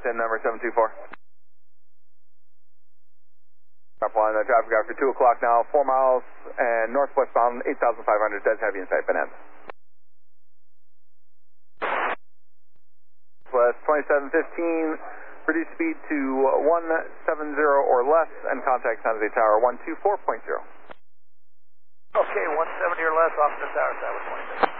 Washington, number 724. Up on the traffic after 2 o'clock now, 4 miles and northwest bound, 8,500, does have you in sight, Bonanza. West 2715, reduce speed to 170 or less, and contact San Jose Tower 124.0. Okay, 170 or less off the tower, Tower 27.